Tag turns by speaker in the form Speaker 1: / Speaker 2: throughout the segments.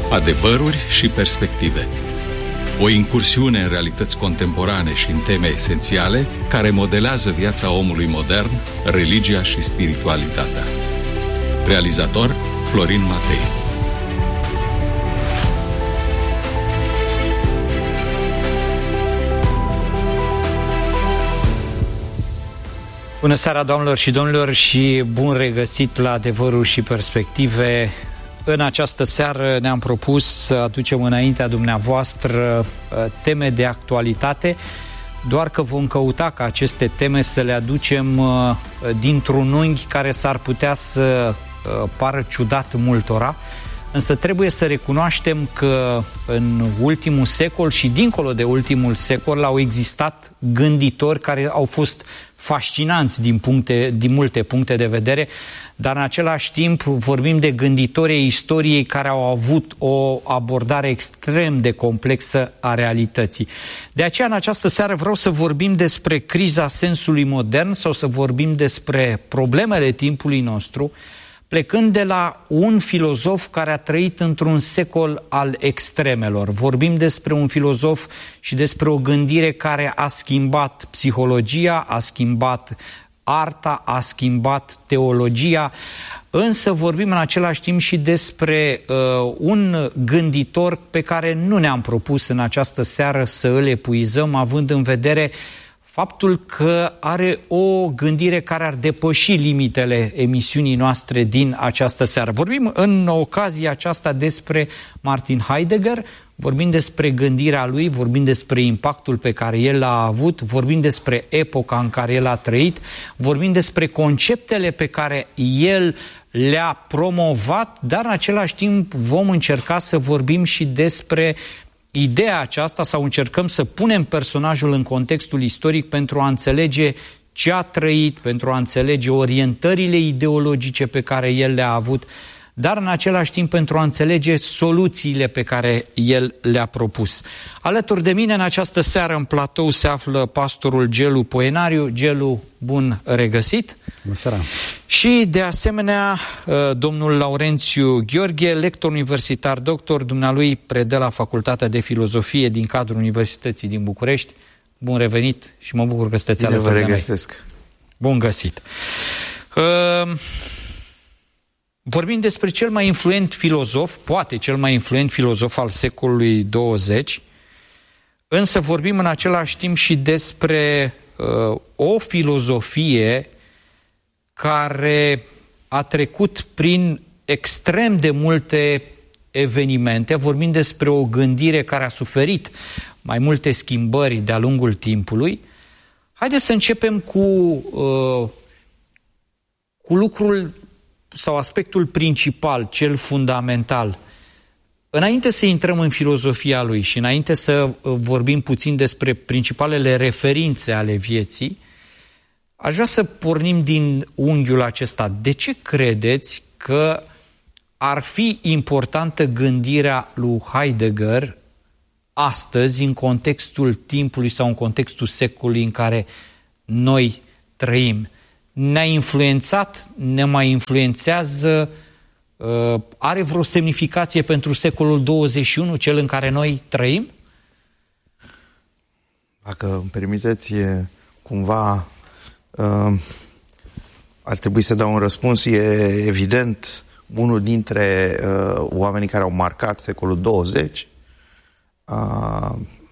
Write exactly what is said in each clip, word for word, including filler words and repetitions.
Speaker 1: Adevăruri și perspective. O incursiune în realități contemporane și în teme esențiale care modelează viața omului modern, religia și spiritualitatea. Realizator Florin Matei.
Speaker 2: Bună seara, doamnelor și domnilor, și bun regăsit la Adevăruri și Perspective. În această seară ne-am propus să aducem înaintea dumneavoastră teme de actualitate, doar că vom căuta ca aceste teme să le aducem dintr-un unghi care s-ar putea să pară ciudat multora, însă trebuie să recunoaștem că în ultimul secol și dincolo de ultimul secol au existat gânditori care au fost fascinanți din, puncte, din multe puncte de vedere, dar în același timp vorbim de gânditorii istoriei care au avut o abordare extrem de complexă a realității. De aceea în această seară vreau să vorbim despre criza sensului modern sau să vorbim despre problemele timpului nostru, plecând de la un filozof care a trăit într-un secol al extremelor. Vorbim despre un filozof și despre o gândire care a schimbat psihologia, a schimbat arta, a schimbat teologia, însă vorbim în același timp și despre uh, un gânditor pe care nu ne-am propus în această seară să îl epuizăm, având în vedere faptul că are o gândire care ar depăși limitele emisiunii noastre din această seară. Vorbim în ocazia aceasta despre Martin Heidegger, vorbim despre gândirea lui, vorbim despre impactul pe care el l-a avut, vorbim despre epoca în care el a trăit, vorbim despre conceptele pe care el le-a promovat, dar în același timp vom încerca să vorbim și despre ideea aceasta sau încercăm să punem personajul în contextul istoric pentru a înțelege ce a trăit, pentru a înțelege orientările ideologice pe care el le-a avut, dar în același timp pentru a înțelege soluțiile pe care el le-a propus. Alături de mine în această seară în platou se află pastorul Gelu Poenariu. Gelu, bun regăsit!
Speaker 3: Bună seara!
Speaker 2: Și de asemenea domnul Laurențiu Gheorghe, lector universitar, doctor, dumnealui predă la Facultatea de Filozofie din cadrul Universității din București. Bun revenit și mă bucur că sunteți alături de noi.
Speaker 3: Bine vă regăsesc!
Speaker 2: Bun găsit! Uh... Vorbim despre cel mai influent filozof, poate cel mai influent filozof al secolului douăzeci, însă vorbim în același timp și despre uh, o filozofie care a trecut prin extrem de multe evenimente. Vorbim despre o gândire care a suferit mai multe schimbări de-a lungul timpului. Haideți să începem cu, uh, cu lucrul sau aspectul principal, cel fundamental. Înainte să intrăm în filozofia lui și înainte să vorbim puțin despre principalele referințe ale vieții, aș vrea să pornim din unghiul acesta. De ce credeți că ar fi importantă gândirea lui Heidegger astăzi, în contextul timpului sau în contextul secolului în care noi trăim? Ne-a influențat, ne mai influențează, uh, are vreo semnificație pentru secolul douăzeci și unu, cel în care noi trăim?
Speaker 3: Dacă îmi permiteți, cumva uh, ar trebui să dau un răspuns. E evident unul dintre uh, oamenii care au marcat secolul douăzeci uh,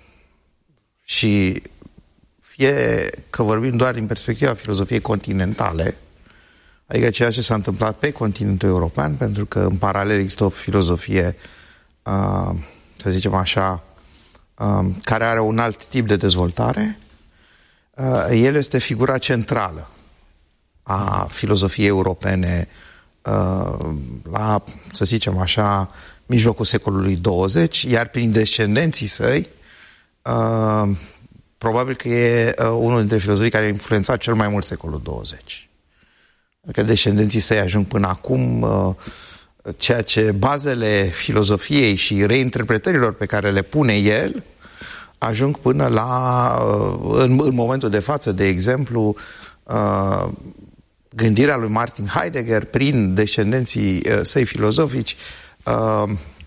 Speaker 3: și fie că vorbim doar din perspectiva filozofiei continentale, adică ceea ce s-a întâmplat pe continentul european, pentru că în paralel există o filozofie, uh, să zicem așa, uh, care are un alt tip de dezvoltare, uh, el este figura centrală a filozofiei europene uh, la, să zicem așa, mijlocul secolului douăzeci, iar prin descendenții săi, uh, probabil că e uh, unul dintre filozofii care a influențat cel mai mult secolul douăzeci. Că descendenții săi ajung până acum, uh, ceea ce bazele filozofiei și reinterpretărilor pe care le pune el, ajung până la, uh, în, în momentul de față, de exemplu, uh, gândirea lui Martin Heidegger, prin descendenții uh, săi filozofici, uh,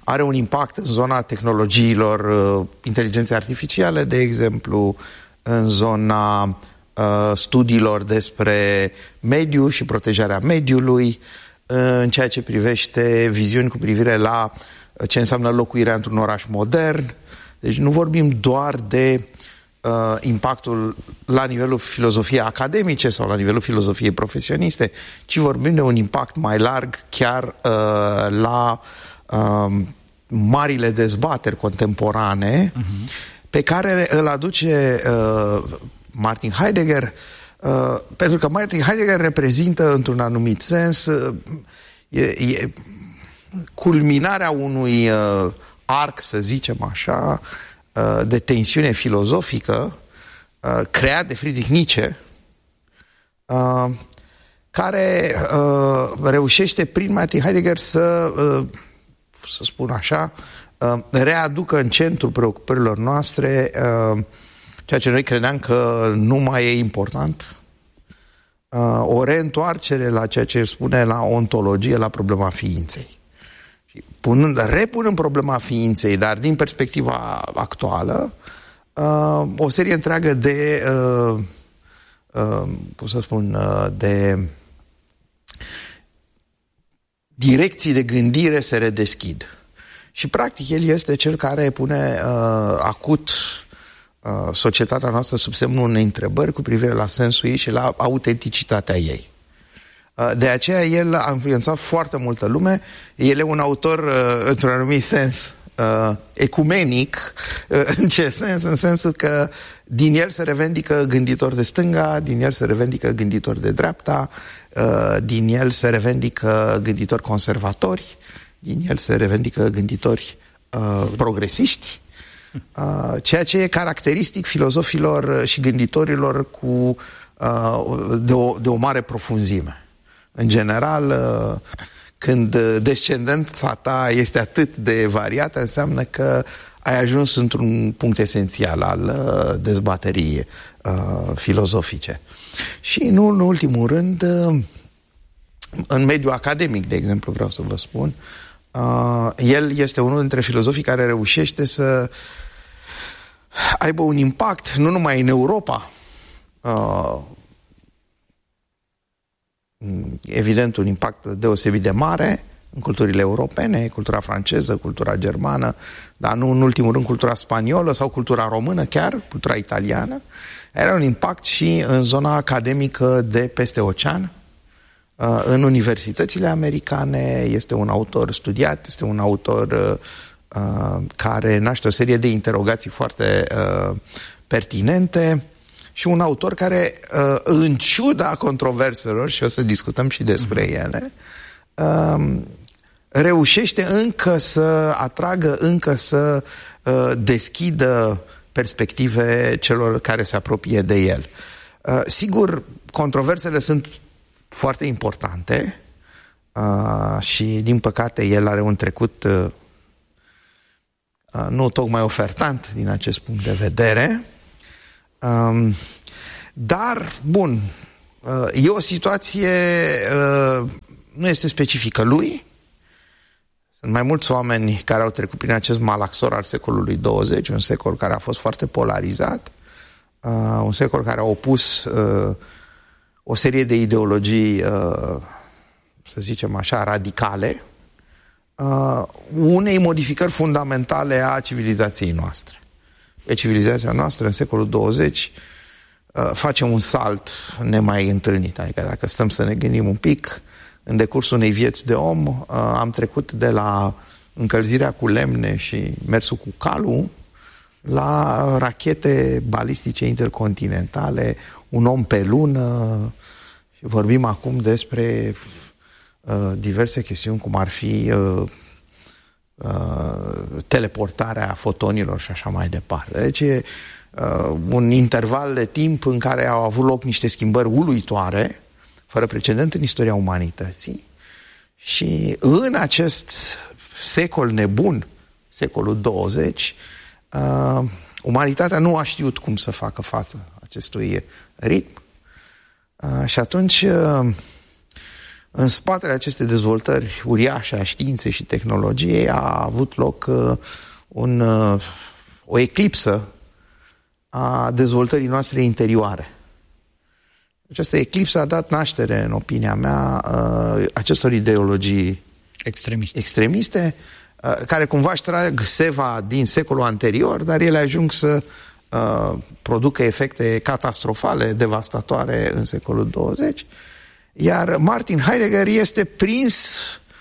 Speaker 3: are un impact în zona tehnologiilor, uh, inteligenței artificiale, de exemplu, în zona uh, studiilor despre mediu și protejarea mediului, uh, în ceea ce privește viziuni cu privire la ce înseamnă locuirea într-un oraș modern. Deci nu vorbim doar de uh, impactul la nivelul filozofiei academice sau la nivelul filozofiei profesioniste, ci vorbim de un impact mai larg chiar uh, la uh, marile dezbateri contemporane uh-huh. pe care îl aduce uh, Martin Heidegger, uh, pentru că Martin Heidegger reprezintă într-un anumit sens uh, e, e culminarea unui uh, arc, să zicem așa, uh, de tensiune filozofică uh, creat de Friedrich Nietzsche, uh, care uh, reușește prin Martin Heidegger să, uh, să spun așa, uh, readucă în centrul preocupărilor noastre uh, ceea ce noi credeam că nu mai e important, uh, o reîntoarcere la ceea ce spune la ontologie, la problema ființei. Punând, repunând problema ființei, dar din perspectiva actuală, uh, o serie întreagă de, uh, uh, cum să spun, uh, de direcții de gândire se redeschid. Și practic el este cel care pune uh, acut uh, societatea noastră sub semnul unei întrebări cu privire la sensul ei și la autenticitatea ei. De aceea el a influențat foarte multă lume. El e un autor, într-un anumit sens, ecumenic. În ce sens? În sensul că din el se revendică gânditori de stânga, din el se revendică gânditori de dreapta, din el se revendică gânditori conservatori, din el se revendică gânditori progresiști, ceea ce e caracteristic filozofilor și gânditorilor cu, de, o, de o mare profunzime. În general, când descendența ta este atât de variată, înseamnă că ai ajuns într-un punct esențial al dezbaterii filozofice. Și nu în ultimul rând, în mediul academic, de exemplu, vreau să vă spun, el este unul dintre filozofii care reușește să aibă un impact nu numai în Europa, evident un impact deosebit de mare în culturile europene, cultura franceză, cultura germană, dar nu în ultimul rând cultura spaniolă sau cultura română chiar, cultura italiană. Era un impact și în zona academică de peste ocean, în universitățile americane. Este un autor studiat, este un autor care naște o serie de interogații foarte pertinente și un autor care, în ciuda controverselor, și o să discutăm și despre ele, reușește încă să atragă, încă să deschidă perspective celor care se apropie de el. Sigur, controversele sunt foarte importante și, din păcate, el are un trecut nu tocmai ofertant din acest punct de vedere. Um, dar, bun, uh, e o situație, uh, nu este specifică lui. Sunt mai mulți oameni care au trecut prin acest malaxor al secolului douăzeci, un secol care a fost foarte polarizat, uh, un secol care a opus uh, o serie de ideologii, uh, să zicem așa, radicale, uh, unei modificări fundamentale a civilizației noastre. Pe civilizația noastră, în secolul douăzeci, face un salt nemai întâlnit. Adică dacă stăm să ne gândim un pic, în decursul unei vieți de om, am trecut de la încălzirea cu lemne și mersul cu calul la rachete balistice intercontinentale, un om pe lună, și vorbim acum despre uh, diverse chestiuni, cum ar fi uh, teleportarea fotonilor și așa mai departe. Deci e uh, un interval de timp în care au avut loc niște schimbări uluitoare, fără precedent în istoria umanității, și în acest secol nebun, secolul douăzeci, uh, umanitatea nu a știut cum să facă față acestui ritm. Uh, și atunci uh, în spatele acestei dezvoltări uriașe a științei și tehnologiei a avut loc uh, un, uh, o eclipsă a dezvoltării noastre interioare. Această eclipsă a dat naștere, în opinia mea, uh, acestor ideologii
Speaker 2: extremiste,
Speaker 3: extremiste uh, care cumva își trag seva din secolul anterior, dar ele ajung să uh, producă efecte catastrofale, devastatoare în secolul douăzeci. Iar Martin Heidegger este prins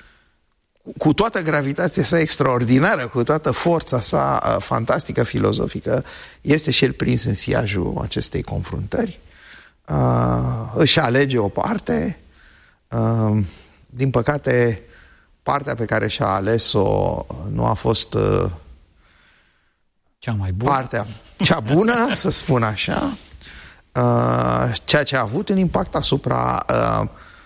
Speaker 3: cu toată gravitația sa extraordinară, cu toată forța sa uh, fantastică, filozofică, este și el prins în siajul acestei confruntări. Uh, își alege o parte. Uh, din păcate, partea pe care și-a ales-o nu a fost uh,
Speaker 2: cea mai bună.
Speaker 3: Partea cea bună, să spun așa. Uh, ceea ce a avut un impact asupra uh,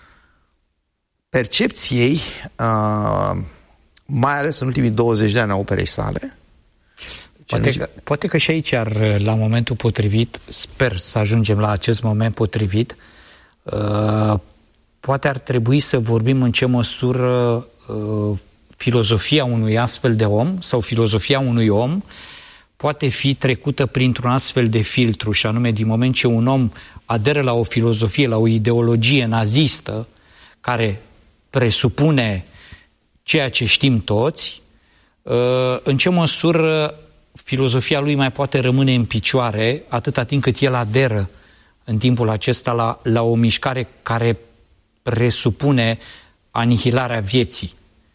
Speaker 3: percepției, uh, mai ales în ultimii douăzeci de ani a operei sale.
Speaker 2: Poate că, poate că și aici, ar, la momentul potrivit, sper să ajungem la acest moment potrivit, uh, poate ar trebui să vorbim în ce măsură uh, filozofia unui astfel de om sau filozofia unui om poate fi trecută printr-un astfel de filtru, și anume din moment ce un om aderă la o filozofie, la o ideologie nazistă care presupune ceea ce știm toți, în ce măsură filozofia lui mai poate rămâne în picioare atâta timp cât el aderă în timpul acesta la, la o mișcare care presupune anihilarea vieții.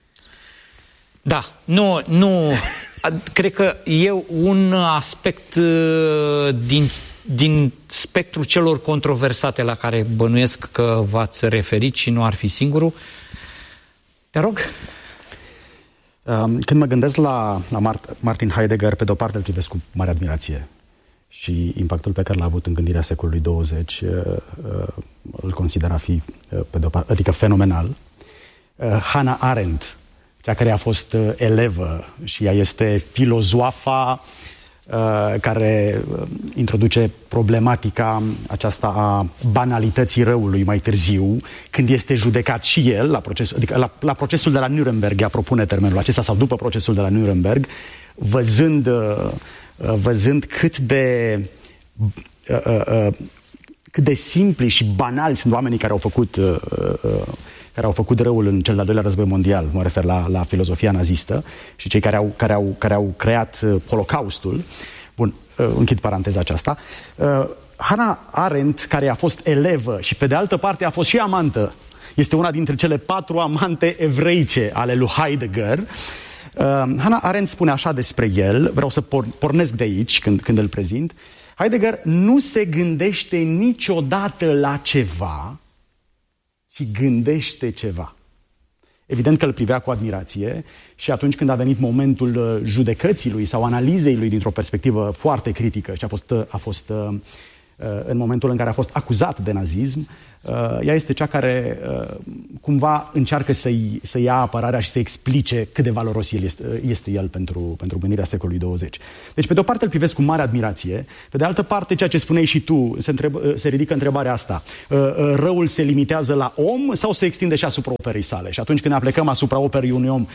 Speaker 2: Da, nu, nu, cred că e un aspect din, din spectrul celor controversate la care bănuiesc că v-ați referit și nu ar fi singurul. Te rog.
Speaker 4: Când mă gândesc la, la Martin Heidegger, pe de-o parte îl privesc cu mare admirație și impactul pe care l-a avut în gândirea secolului douăzeci îl consider a fi, pe de-o parte, adică fenomenal. Hannah Arendt, cea care a fost elevă și ea este filozofa care introduce problematica aceasta a banalității răului mai târziu, când este judecat și el, la, proces, adică la, la procesul de la Nuremberg, ea propune termenul acesta, sau după procesul de la Nuremberg, văzând, văzând cât de cât de simpli și banali sunt oamenii care au făcut care au făcut răul în cel de-al doilea război mondial, mă refer la, la filozofia nazistă, și cei care au, care au, care au creat Holocaustul. Bun, închid paranteza aceasta. Hannah Arendt, care a fost elevă și pe de altă parte a fost și amantă, este una dintre cele patru amante evreice ale lui Heidegger. Hannah Arendt spune așa despre el, vreau să por- pornesc de aici când, când îl prezint. Heidegger nu se gândește niciodată la ceva, ci gândește ceva. Evident că îl privea cu admirație și atunci când a venit momentul judecății lui sau analizei lui dintr-o perspectivă foarte critică și a fost, a fost în momentul în care a fost acuzat de nazism, ea este cea care cumva încearcă să-i, să ia apărarea și să explice cât de valoros el este, este el pentru, pentru gândirea secolului douăzeci. Deci, pe de o parte îl privesc cu mare admirație, pe de altă parte, ceea ce spuneai și tu, se, întreb, se ridică întrebarea asta. Răul se limitează la om sau se extinde și asupra operei sale? Și atunci când ne aplecăm asupra operei unui om,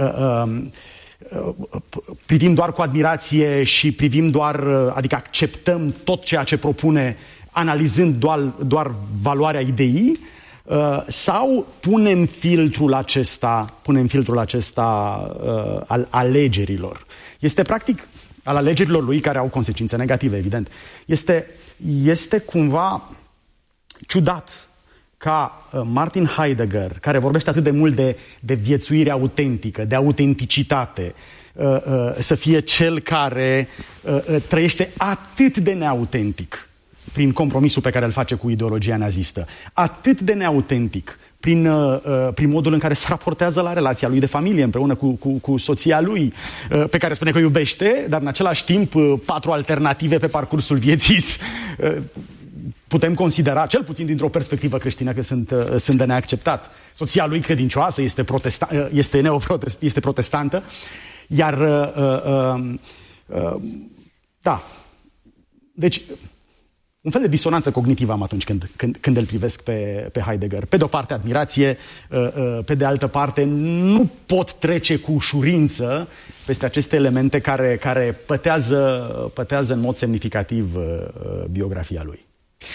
Speaker 4: privim doar cu admirație și privim doar, adică acceptăm tot ceea ce propune, analizând doar, doar valoarea ideii, uh, sau punem filtrul acesta, punem filtrul acesta uh, al alegerilor. Este practic al alegerilor lui, care au consecințe negative, evident. Este, este cumva ciudat ca uh, Martin Heidegger, care vorbește atât de mult de, de viețuire autentică, de autenticitate, uh, uh, să fie cel care uh, uh, trăiește atât de neautentic prin compromisul pe care îl face cu ideologia nazistă, atât de neautentic prin, uh, prin modul în care se raportează la relația lui de familie împreună cu, cu, cu soția lui, uh, pe care spune că o iubește, dar în același timp uh, patru alternative pe parcursul vieții uh, putem considera, cel puțin dintr-o perspectivă creștină, că sunt, uh, sunt de neacceptat. Soția lui credincioasă este, protesta- uh, este neoprotest- este protestantă, iar uh, uh, uh, uh, da, deci un fel de disonanță cognitivă am atunci când, când, când îl privesc pe, pe Heidegger. Pe de o parte admirație, pe de altă parte nu pot trece cu ușurință peste aceste elemente care, care pătează, pătează în mod semnificativ biografia lui.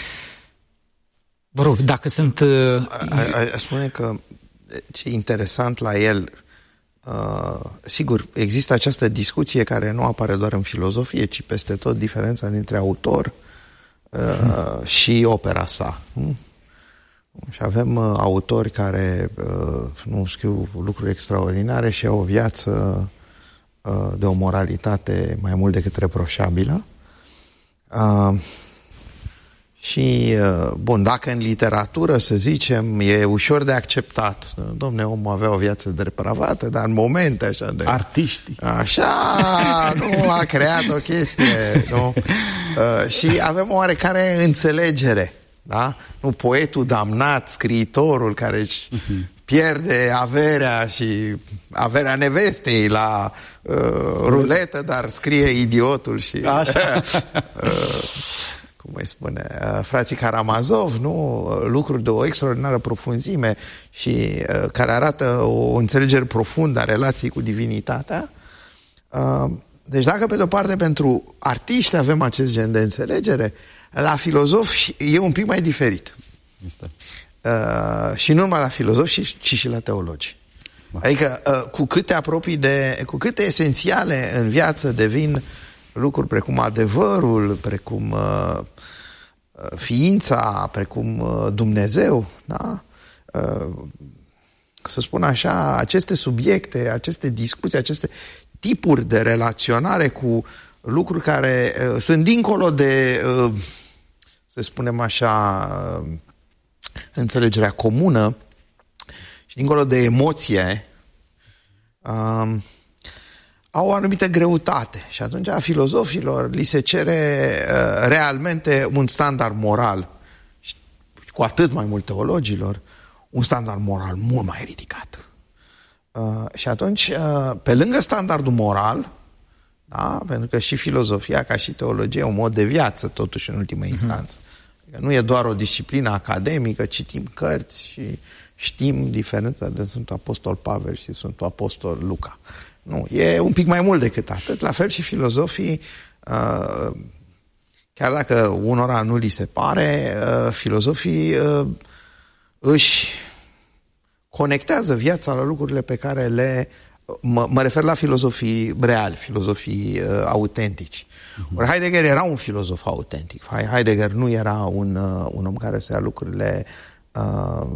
Speaker 2: Vă rog, dacă sunt...
Speaker 3: Aș spune că ce e interesant la el, uh, sigur, există această discuție care nu apare doar în filozofie, ci peste tot diferența dintre autor uh, și opera sa. Hmm? Și avem uh, autori care uh, nu scriu lucruri extraordinare și au o viață uh, de o moralitate mai mult decât reproșabilă. Uh, Și, bun, dacă în literatură, să zicem, e ușor de acceptat. Dom'le, omul avea o viață depravată, dar în momente așa de...
Speaker 4: Artiștii.
Speaker 3: Așa, nu a creat o chestie, nu? Uh, și avem o oarecare înțelegere, da? Nu, poetul damnat, scriitorul care își pierde averea și averea nevestei la uh, ruletă, dar scrie idiotul și...
Speaker 4: Așa.
Speaker 3: uh, cum îi spune, frații Karamazov, nu? Lucruri de o extraordinară profunzime și uh, care arată o înțelegere profundă a relației cu divinitatea. Uh, deci dacă pe de-o parte pentru artiști avem acest gen de înțelegere, la filozofi e un pic mai diferit.
Speaker 4: Este.
Speaker 3: Uh, și nu numai la filozofi, ci și la teologi. Ba. Adică uh, cu cât te apropii de, cu cât esențiale în viață devin lucruri precum adevărul, precum uh, ființa, precum uh, Dumnezeu, da? Uh, să spun așa, aceste subiecte, aceste discuții, aceste tipuri de relaționare cu lucruri care uh, sunt dincolo de, uh, să spunem așa, uh, înțelegerea comună și dincolo de emoție, uh, au o anumită greutate și atunci a filozofilor li se cere uh, realmente un standard moral și cu atât mai mult teologilor un standard moral mult mai ridicat. Uh, și atunci, uh, pe lângă standardul moral, da, pentru că și filozofia ca și teologie e un mod de viață totuși în ultimă uh-huh. instanță. Adică nu e doar o disciplină academică, citim cărți și știm diferența de Sfântul Apostol Pavel și Sfântul Apostol Luca. Nu, e un pic mai mult decât atât. La fel și filozofii, uh, chiar dacă unora nu li se pare, uh, filozofii uh, își conectează viața la lucrurile pe care le... Mă, mă refer la filozofii reali, filozofii uh, autentici. Uh-huh. Ori Heidegger era un filozof autentic. Heidegger nu era un, uh, un om care să ia lucrurile uh,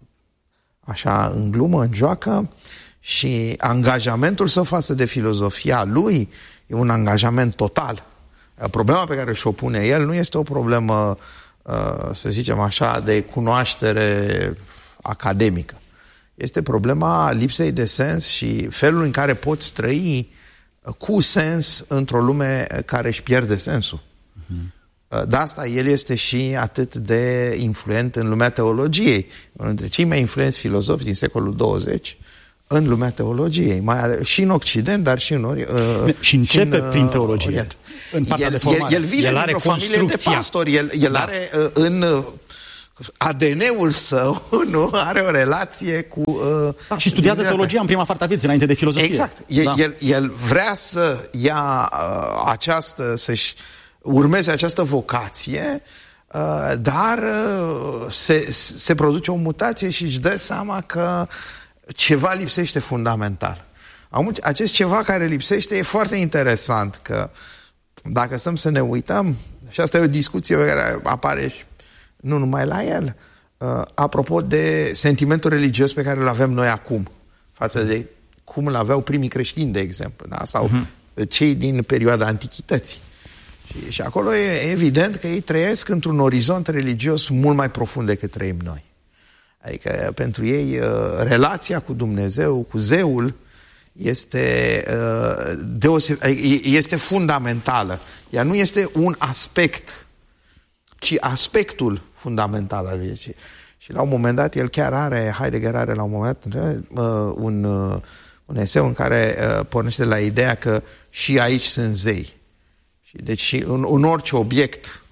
Speaker 3: așa în glumă, în joacă. Și angajamentul său față de filozofia lui e un angajament total. Problema pe care și-o pune el nu este o problemă, să zicem așa, de cunoaștere academică. Este problema lipsei de sens și felul în care poți trăi cu sens într-o lume care își pierde sensul. Uh-huh. De asta el este și atât de influent în lumea teologiei. Unul dintre cei mai influenți filozofi din secolul douăzeci în lumea teologiei, mai ales și în Occident, dar și în Ori, uh,
Speaker 4: și începe
Speaker 3: și în,
Speaker 4: prin teologie.
Speaker 3: Orient.
Speaker 4: În partea
Speaker 3: el,
Speaker 4: de formare.
Speaker 3: El, el vine dintr-o familie de pastori, el, el da. are uh, în uh, A D N-ul său, nu, are o relație cu... Uh,
Speaker 4: da, și studiază teologia în prima parte a vieții, înainte de filozofie.
Speaker 3: Exact. El, da. el, el vrea să ia uh, această, să-și urmeze această vocație, uh, dar uh, se, se produce o mutație și își dă seama că ceva lipsește fundamental. Acest ceva care lipsește e foarte interesant, că dacă stăm să ne uităm, și asta e o discuție pe care apare și nu numai la el, uh, apropo de sentimentul religios pe care îl avem noi acum, față de cum îl aveau primii creștini, de exemplu, da? Sau uh-huh. cei din perioada antichității. Și, și acolo e evident că ei trăiesc într-un orizont religios mult mai profund decât trăim noi. Adică pentru ei relația cu Dumnezeu, cu zeul, este, deoseb- este fundamentală. Ea nu este un aspect, ci aspectul fundamental al vieții. Și la un moment dat, el chiar are, Heidegger are la un moment dat un, un eseu în care pornește la ideea că și aici sunt zei. Și deci în, în orice obiect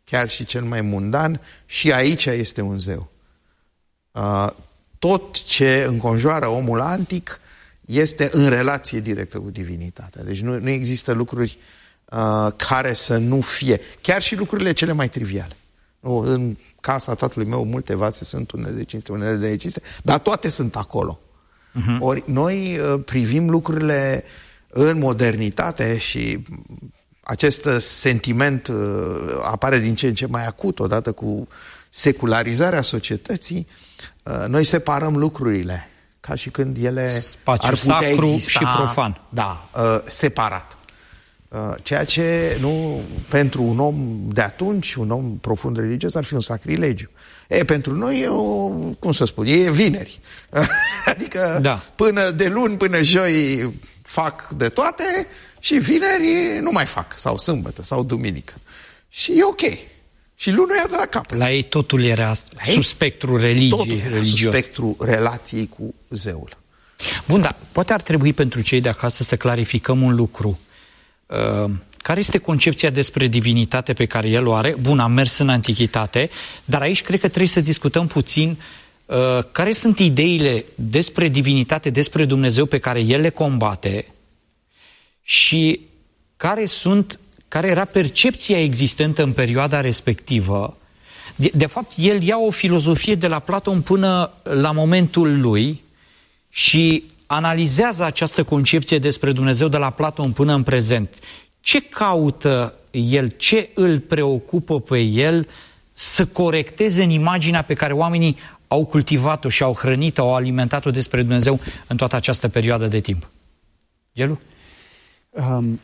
Speaker 3: chiar și cel mai mundan, și aici este un zeu. Uh, tot ce înconjoară omul antic este în relație directă cu divinitatea. Deci nu, nu există lucruri uh, care să nu fie. Chiar și lucrurile cele mai triviale. Nu, în casa tatălui meu multe vase sunt, unele de cinste, unele de necinste, dar toate sunt acolo. Uh-huh. Ori noi uh, privim lucrurile în modernitate și acest sentiment uh, apare din ce în ce mai acut odată cu secularizarea societății. Uh, noi separăm lucrurile ca și când ele
Speaker 2: spațiu
Speaker 3: ar putea
Speaker 2: sacru
Speaker 3: exista,
Speaker 2: și profan.
Speaker 3: Da, uh, separat. Uh, ceea ce nu, pentru un om de atunci, un om profund religios, ar fi un sacrilegiu. E, pentru noi e o, cum să spun, e vineri. Adică da. Până de luni, până joi fac de toate și vineri nu mai fac, sau sâmbătă, sau duminică. Și e ok. Și luni ia de la capăt.
Speaker 2: La ei totul era sub spectrul religiei.
Speaker 3: Totul era sub spectrul relației cu zeul.
Speaker 2: Bun, dar poate ar trebui pentru cei de acasă să clarificăm un lucru. Uh, care este concepția despre divinitate pe care el o are? Bun, am mers în antichitate, dar aici cred că trebuie să discutăm puțin uh, care sunt ideile despre divinitate, despre Dumnezeu pe care el le combate și care sunt, care era percepția existentă în perioada respectivă. De, de fapt, el ia o filozofie de la Platon până la momentul lui și analizează această concepție despre Dumnezeu de la Platon până în prezent. Ce caută el, ce îl preocupă pe el să corecteze în imaginea pe care oamenii au cultivat-o și au hrănit-o, au alimentat-o despre Dumnezeu în toată această perioadă de timp? Gelu?
Speaker 4: Um,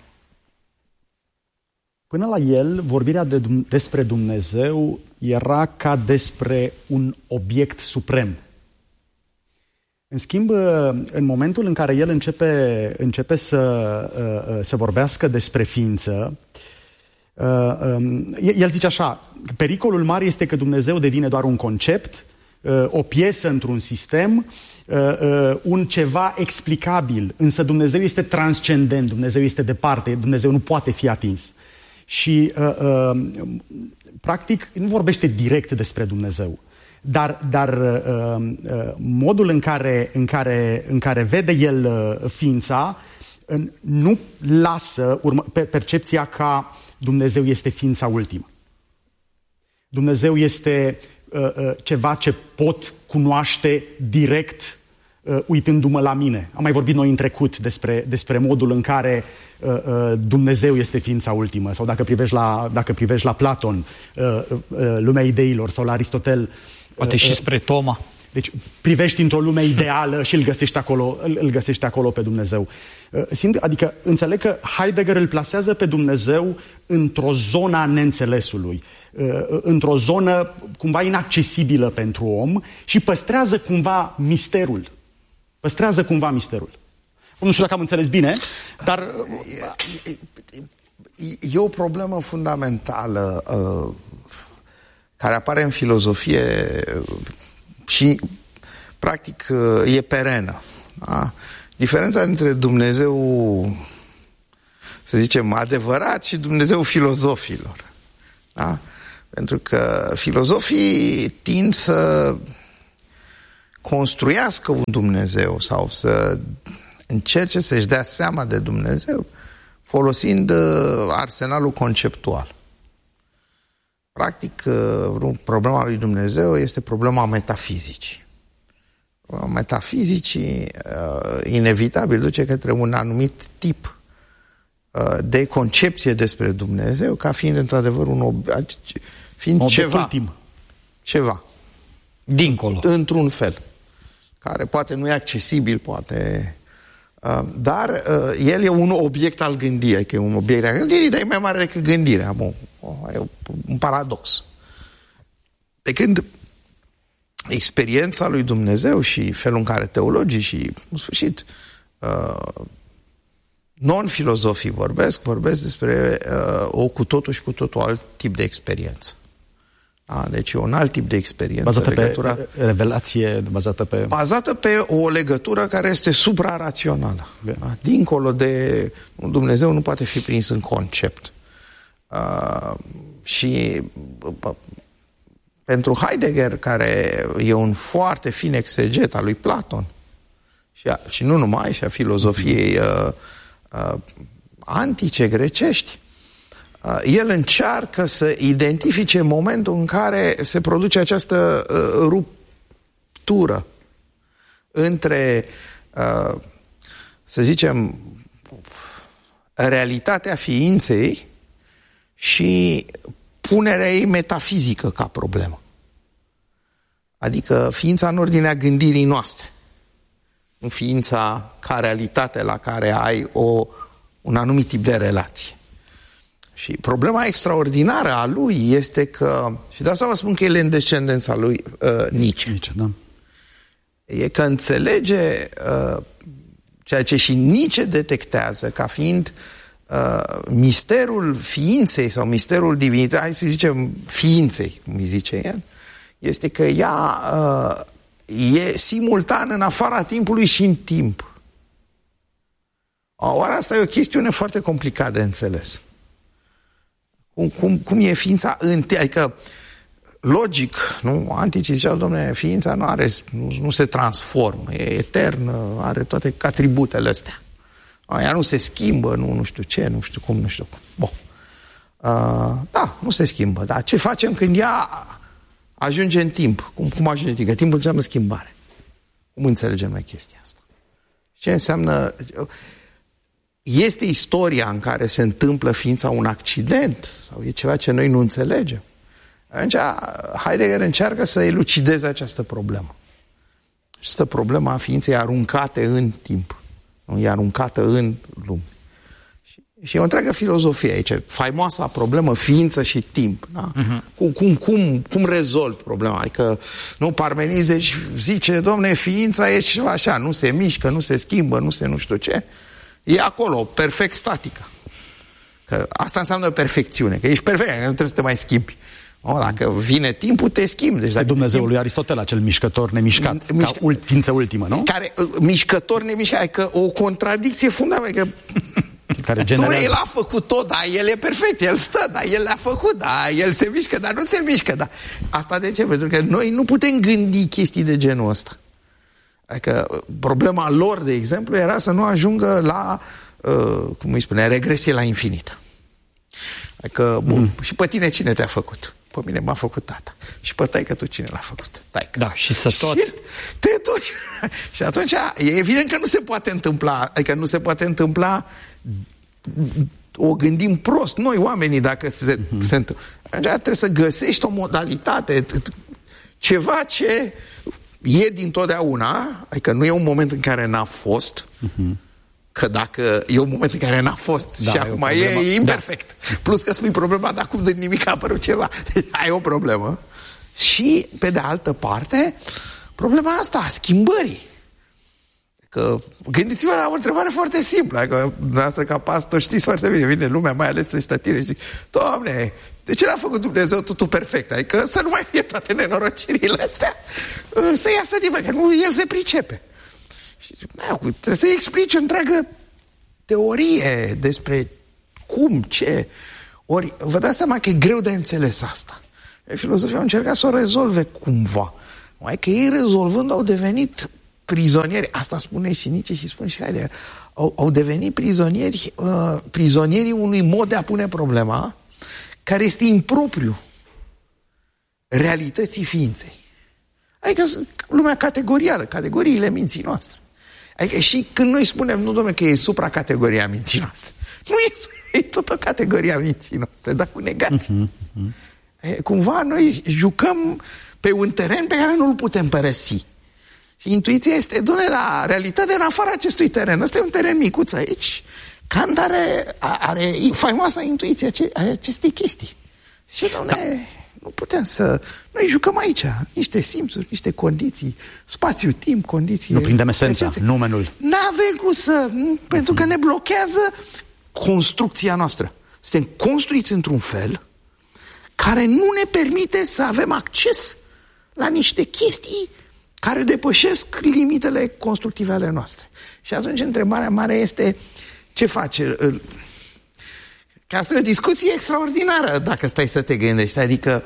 Speaker 4: până la el, vorbirea de, despre Dumnezeu era ca despre un obiect suprem. În schimb, în momentul în care el începe, începe să, să vorbească despre ființă, el zice așa: pericolul mare este că Dumnezeu devine doar un concept, o piesă într-un sistem, un ceva explicabil, însă Dumnezeu este transcendent, Dumnezeu este departe, Dumnezeu nu poate fi atins. Și, practic, nu vorbește direct despre Dumnezeu. Dar, dar uh, uh, modul în care, în, care, în care vede el uh, ființa uh, nu lasă urmă, pe, percepția ca Dumnezeu este ființa ultimă. Dumnezeu este uh, uh, ceva ce pot cunoaște direct uh, uitându-mă la mine. Am mai vorbit noi în trecut despre, despre modul în care uh, uh, Dumnezeu este ființa ultimă. Sau dacă privești la, dacă privești la Platon, uh, uh, lumea ideilor, sau la Aristotel,
Speaker 2: poate și spre Toma.
Speaker 4: Deci privești într-o lume ideală și îl găsești acolo, îl găsești acolo pe Dumnezeu. Simt, adică înțeleg că Heidegger îl plasează pe Dumnezeu într-o zonă a neînțelesului, într-o zonă cumva inaccesibilă pentru om și păstrează cumva misterul. Păstrează cumva misterul. Nu știu dacă am înțeles bine, dar...
Speaker 3: E o problemă fundamentală uh... care apare în filozofie și, practic, e perenă. Da? Diferența dintre Dumnezeu, să zicem, adevărat și Dumnezeu filozofilor. Da? Pentru că filozofii tind să construiască un Dumnezeu sau să încerce să-și dea seama de Dumnezeu folosind arsenalul conceptual. Practic, problema lui Dumnezeu este problema metafizicii. Metafizicii, inevitabil, duce către un anumit tip de concepție despre Dumnezeu, ca fiind într-adevăr un ob- fiind ceva.
Speaker 4: Ultim.
Speaker 3: Ceva.
Speaker 2: Dincolo.
Speaker 3: Într-un fel. Care poate nu e accesibil, poate... Dar el e un obiect al gândirii, că e un obiect al gândirii, dar e mai mare decât gândirea. Bun, e un paradox. De când experiența lui Dumnezeu și felul în care teologii și, în sfârșit, non-filozofii vorbesc, vorbesc despre o cu totul și cu totul alt tip de experiență. A, deci e un alt tip de experiență.
Speaker 4: Bazată
Speaker 3: legătura,
Speaker 4: pe revelație, bazată pe...
Speaker 3: Bazată pe o legătură care este suprarațională. Da? Dincolo de... Dumnezeu nu poate fi prins în concept. Uh, și uh, pentru Heidegger, care e un foarte fin exeget al lui Platon, și, a, și nu numai, și a filozofiei uh, uh, antice, grecești, uh, el încearcă să identifice momentul în care se produce această uh, ruptură între, uh, să zicem, realitatea ființei și punerea ei metafizică ca problemă. Adică ființa în ordinea gândirii noastre. Nu ființa ca realitate la care ai o, un anumit tip de relație. Și problema extraordinară a lui este că, și de asta vă spun că el e în descendența lui uh, Nietzsche.
Speaker 4: Nietzsche, da.
Speaker 3: E că înțelege uh, ceea ce și Nietzsche detectează ca fiind uh, misterul ființei sau misterul divinității, hai să zicem ființei, cum îi zice el, este că ea uh, e simultan în afara timpului și în timp. Oare asta e o chestiune foarte complicată de înțeles. Cum, cum, cum e ființa în timp? Adică, logic, nu? Anticii ziceau, dom'le, ființa nu, are, nu, nu se transformă, e eternă, are toate atributele astea. Ea nu se schimbă, nu, nu știu ce, nu știu cum, nu știu cum. Bun. Uh, da, nu se schimbă, dar ce facem când ea ajunge în timp? Cum, cum ajunge în timp? Că timpul înseamnă schimbare. Cum înțelegem noi chestia asta? Ce înseamnă... Este istoria în care se întâmplă ființa un accident? Sau e ceva ce noi nu înțelegem? Atunci Heidegger încearcă să elucideze această problemă. Această problemă a ființei aruncate în timp. Nu? E aruncată în lume. Și, și e o întreagă filozofie aici. Faimoasa problemă ființă și timp. Da? Uh-huh. Cum, cum, cum, cum rezolvi problema? Adică, nu, Parmenides zice, domne, ființa e ceva așa, nu se mișcă, nu se schimbă, nu se nu știu ce. E acolo, perfect statică. Că asta înseamnă perfecțiune, că ești perfect, nu trebuie să te mai schimbi. O, dacă vine timpul, te schimbi. Deci dacă
Speaker 4: Dumnezeul lui Aristotel, acel mișcător nemișcat, Mișca... ca ființă ultimă, nu?
Speaker 3: Care, mișcător nemișcat, că o contradicție fundamentală, că
Speaker 4: care generează...
Speaker 3: el a făcut tot, dar el e perfect, el stă, dar el l-a făcut, dar el se mișcă, dar nu se mișcă. Dar... Asta de ce? Pentru că noi nu putem gândi chestii de genul ăsta. Adică problema lor, de exemplu, era să nu ajungă la, uh, cum îi spune, regresie la infinit. Adică, bun, mm. și pe tine cine te-a făcut? Pe mine m-a făcut tata. Și pe taică tu cine l-a făcut? Taică.
Speaker 2: Da, și să tot...
Speaker 3: Și te duci. Și atunci e evident că nu se poate întâmpla, adică nu se poate întâmpla, o gândim prost noi oamenii dacă se, mm-hmm. se întâmplă. Atunci trebuie să găsești o modalitate, ceva ce e dintotdeauna, adică nu e un moment în care n-a fost, mm-hmm. că dacă e un moment în care n-a fost da, și acum e, e imperfect. Da. Plus că spui problema, dar acum de nimic a apărut ceva. Ai o problemă. Și, pe de altă parte, problema asta a schimbării. Că gândiți-vă la o întrebare foarte simplă. Că dumneavoastră ca pastor știți foarte bine, vine lumea, mai ales să-și tătire și zic, Doamne, de ce l-a făcut Dumnezeu totul perfect? Adică să nu mai fie toate nenorocirile astea. Să iasă din mă, că nu, el se pricepe. Și trebuie să-i explici o întreagă teorie despre cum, ce. Ori vă dați seama că e greu de înțeles asta. Filozofia au încercat să o rezolve cumva. Mai că ei rezolvând au devenit prizonieri. Asta spune și Nietzsche și spune și Heidegger. Au, au devenit prizonieri, uh, prizonierii unui mod de a pune problema care este impropriu realității ființei. Adică lumea categorială, categoriile minții noastre. Adică și când noi spunem, nu, domnule, că e supracategoria minții noastre. Nu e, e tot o categorie a minții noastre, dar cu negații. Uh-huh, uh-huh. Cumva noi jucăm pe un teren pe care nu-l putem părăsi. Și intuiția este, domnule, la realitate în afara acestui teren. Ăsta e un teren micuț aici. Kant are, are faimoasa intuiție a acestei chestii. Și, domnule... Da. Nu putem să... Noi jucăm aici niște simțuri, niște condiții, spațiu-timp, condiții...
Speaker 4: Nu prindem esența, numenul.
Speaker 3: N-avem cum să... Pentru că ne blochează construcția noastră. Suntem construiți într-un fel care nu ne permite să avem acces la niște chestii care depășesc limitele constructive ale noastre. Și atunci întrebarea mare este ce face... că asta e o discuție extraordinară, dacă stai să te gândești. Adică,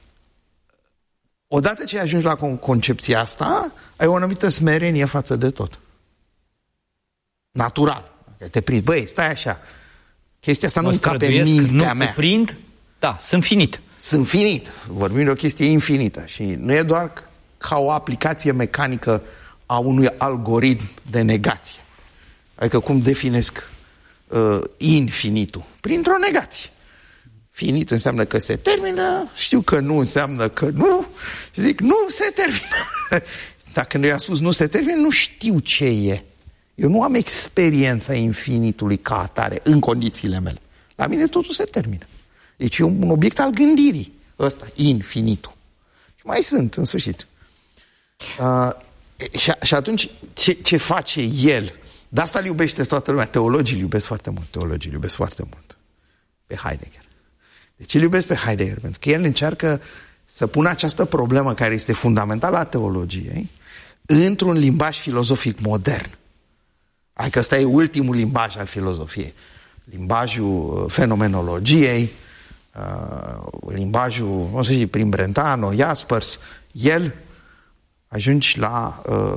Speaker 3: odată ce ajungi la concepția asta, ai o anumită smerenie față de tot. Natural. Te prind. Băi, stai așa. Chestia asta nu încape în mintea
Speaker 2: nu
Speaker 3: mea.
Speaker 2: Te prind? Da, sunt finit.
Speaker 3: Sunt finit. Vorbim de o chestie infinită. Și nu e doar ca o aplicație mecanică a unui algoritm de negație. Adică cum definesc uh, infinitul? Printr-o negație. Finit înseamnă că se termină, știu că nu înseamnă că nu, și zic nu se termină. Dacă nu i-a spus nu se termină, nu știu ce e. Eu nu am experiența infinitului ca atare în condițiile mele. La mine totul se termină. Deci e un obiect al gândirii ăsta, infinitul. Și mai sunt, în sfârșit. Uh, și, și atunci, ce, ce face el? De asta îl iubește toată lumea. Teologii îl iubesc foarte mult. Teologii îl iubesc foarte mult. Pe Heidegger. Deci îl iubesc pe Heidegger, pentru că el încearcă să pună această problemă care este fundamentală a teologiei într-un limbaj filozofic modern. Adică ăsta e ultimul limbaj al filozofiei. Limbajul fenomenologiei, limbajul, nu știu, prin Brentano, Jaspers, el ajungi la uh,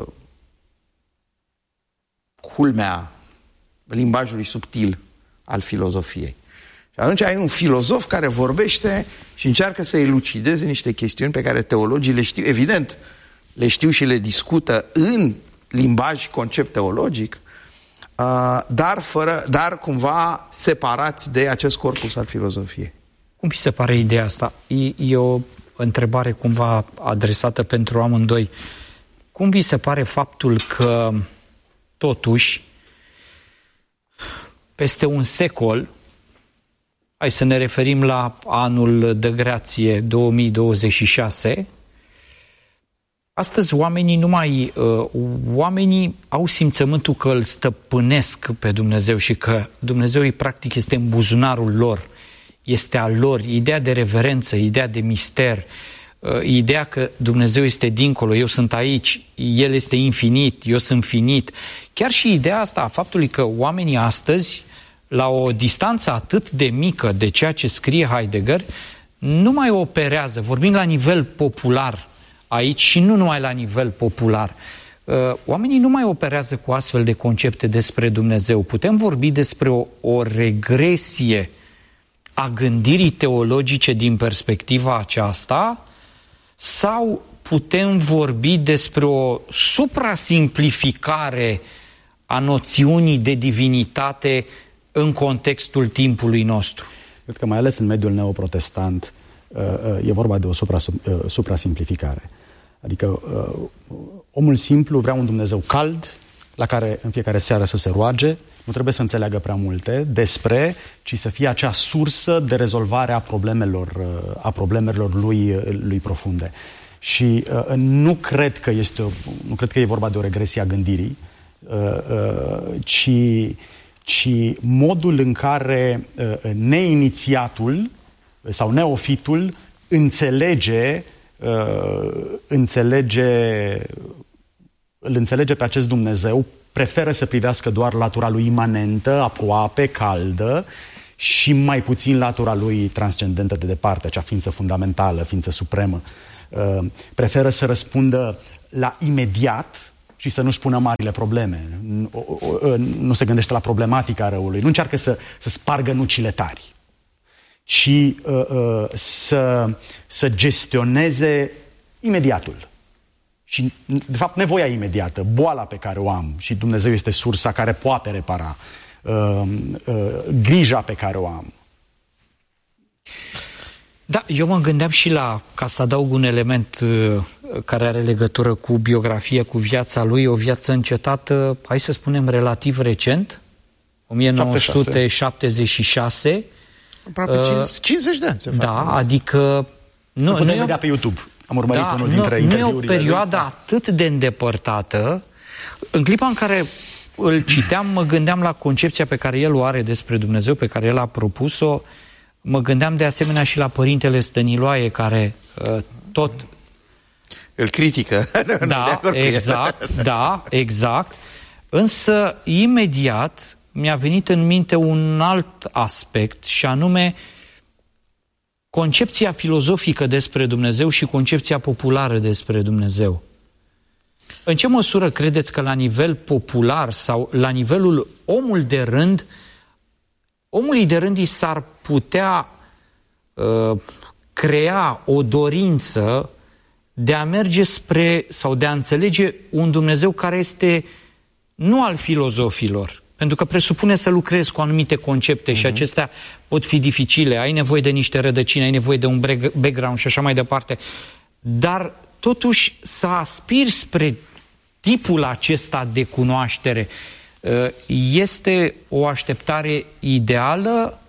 Speaker 3: culmea limbajului subtil al filozofiei. Și atunci ai un filozof care vorbește și încearcă să elucideze niște chestiuni pe care teologii le știu, evident, le știu și le discută în limbaj concept teologic, uh, dar, fără, dar cumva separați de acest corpus al filozofiei.
Speaker 2: Cum vi se pare ideea asta? E, e o întrebare cumva adresată pentru amândoi. Cum vi se pare faptul că totuși peste un secol, hai să ne referim la anul de grație două mii douăzeci și șase, astăzi oamenii nu mai, uh, oamenii au simțământul că îl stăpânesc pe Dumnezeu și că Dumnezeu îi practic este în buzunarul lor, este al lor, ideea de reverență, ideea de mister, uh, ideea că Dumnezeu este dincolo, eu sunt aici, El este infinit, eu sunt finit. Chiar și ideea asta a faptului că oamenii astăzi, la o distanță atât de mică de ceea ce scrie Heidegger, nu mai operează, vorbim la nivel popular aici și nu numai la nivel popular. Oamenii nu mai operează cu astfel de concepte despre Dumnezeu. Putem vorbi despre o, o regresie a gândirii teologice din perspectiva aceasta sau putem vorbi despre o suprasimplificare a noțiunii de divinitate în contextul timpului nostru?
Speaker 4: Cred că mai ales în mediul neoprotestant e vorba de o supra, suprasimplificare. Adică omul simplu vrea un Dumnezeu cald, la care în fiecare seară să se roage, nu trebuie să înțeleagă prea multe despre, ci să fie acea sursă de rezolvare a problemelor, a problemelor lui, lui profunde. Și nu cred că este o, nu cred că e vorba de o regresie a gândirii, ci ci modul în care uh, neinițiatul sau neofitul înțelege, uh, înțelege, îl înțelege pe acest Dumnezeu, preferă să privească doar latura lui imanentă, aproape, caldă, și mai puțin latura lui transcendentă de departe, acea ființă fundamentală, ființă supremă. Uh, preferă să răspundă la imediat și să nu-și pună marile probleme. Nu, nu se gândește la problematica răului. Nu încearcă să, să spargă nucile tari, ci uh, uh, să, să gestioneze imediatul. Și, de fapt, nevoia imediată, boala pe care o am, și Dumnezeu este sursa care poate repara, uh, uh, grija pe care o am.
Speaker 2: Da, eu mă gândeam și la, ca să adaug un element uh, care are legătură cu biografia, cu viața lui, o viață încetată, hai să spunem, relativ recent, o mie nouă sute șaptezeci și șase.
Speaker 3: Aproape uh, cincizeci de ani se fac.
Speaker 2: Da, adică...
Speaker 4: Nu, putem nu vedea o, pe YouTube. Am urmărit da, unul dintre
Speaker 2: nu,
Speaker 4: interviurile.
Speaker 2: Nu e o perioadă lui. Atât de îndepărtată. În clipa în care îl citeam, mă gândeam la concepția pe care el o are despre Dumnezeu, pe care el a propus-o. Mă gândeam de asemenea și la părintele Stăniloae, care uh, tot...
Speaker 3: Îl critică.
Speaker 2: Da, exact, da, exact. Însă, imediat, mi-a venit în minte un alt aspect, și anume concepția filozofică despre Dumnezeu și concepția populară despre Dumnezeu. În ce măsură credeți că la nivel popular sau la nivelul omul de rând, omului de rând i s-ar putea uh, crea o dorință de a merge spre sau de a înțelege un Dumnezeu care este nu al filozofilor, pentru că presupune să lucrezi cu anumite concepte uh-huh. și acestea pot fi dificile, ai nevoie de niște rădăcini, ai nevoie de un background și așa mai departe, dar totuși să aspiri spre tipul acesta de cunoaștere este o așteptare ideală?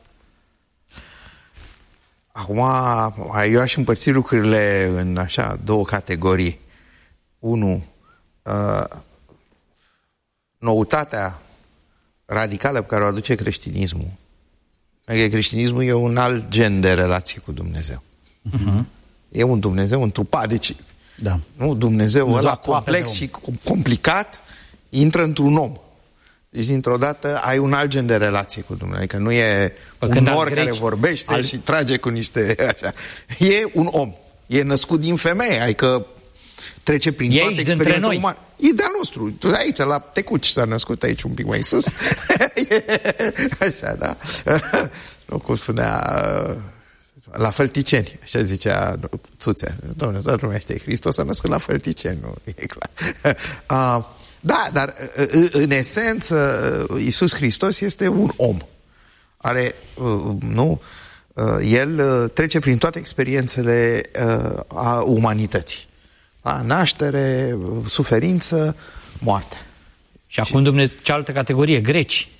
Speaker 3: Acum, eu aș împărți lucrurile în așa două categorii. Unu, uh, noutatea radicală pe care o aduce creștinismul. Adică creștinismul e un alt gen de relație cu Dumnezeu. Uh-huh. E un Dumnezeu întrupat, deci da. Nu, Dumnezeu ăla complex și complicat intră într-un om. Deci, dintr-o dată, ai un alt gen de relație cu Dumnezeu. Adică nu e Pă, un nor care vorbește al... și trage cu niște... Așa. E un om. E născut din femeie. Adică trece prin e toate experiențele umane. E de-al nostru. Aici, la Tecuci s-a născut, aici un pic mai sus. Așa, da? Nu, cum spunea... La Fălticeni, așa zicea Țuțea. Doamne, toată lumea știe, Hristos a născut la Fălticeni, nu? E clar. Uh, Da, dar în esență Iisus Hristos este un om. Are, nu, el trece prin toate experiențele a umanității. A, naștere, suferință, moarte.
Speaker 2: Și acum, Dumnezeu, cealaltă categorie, greci.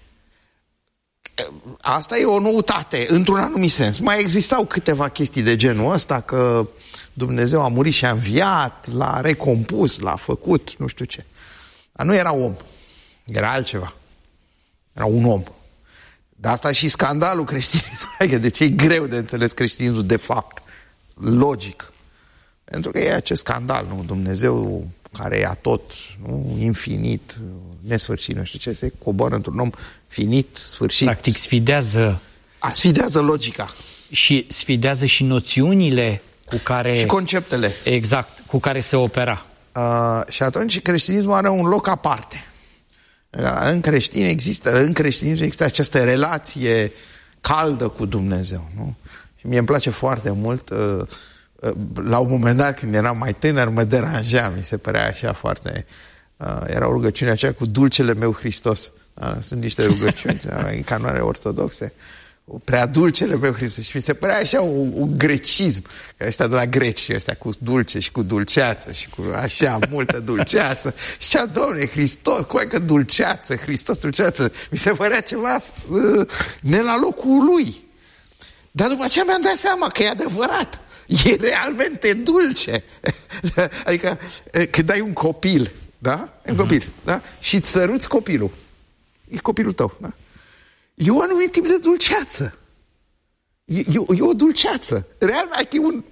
Speaker 3: Asta e o noutate, într-un anumit sens. Mai existau câteva chestii de genul ăsta, că Dumnezeu a murit și a înviat, l-a recompus, l-a făcut, nu știu ce. Dar nu era om, era altceva. Era un om. Dar asta și scandalul creștinismului. De ce e greu de înțeles creștinismul de fapt, logic. Pentru că e acest scandal, nu? Dumnezeu care e atot, nu? Infinit, nesfârșit, nu știu ce, se coboară într-un om finit, sfârșit.
Speaker 2: Practic sfidează...
Speaker 3: A, sfidează logica.
Speaker 2: Și sfidează și noțiunile cu care...
Speaker 3: Și conceptele.
Speaker 2: Exact, cu care se opera.
Speaker 3: Uh, și atunci creștinismul are un loc aparte. În creștin există, în creștinism există această relație caldă cu Dumnezeu, nu? Și mie îmi place foarte mult, uh, uh, la un moment dat când eram mai tânăr mă deranja, mi se părea așa foarte... Uh, era o rugăciune aceea cu dulcele meu Hristos. Uh, sunt niște rugăciuni în canoane ortodoxe. Prea dulcele meu Hristos. Și mi se părea așa un, un grecism. Că ăștia de la greci, ăștia cu dulce și cu dulceață și cu așa multă dulceață. Și cea, Doamne, Hristos, cu că dulceață, Hristos, dulceață. Mi se părea ceva uh, ne la locul lui. Dar după aceea mi-am dat seama că e adevărat. E realmente dulce. Adică când ai un copil, da? Un copil, da? Și îți săruți copilul. E copilul tău, da? E un anumit tip de dulceață. E, e, e o dulceață. Realmente e un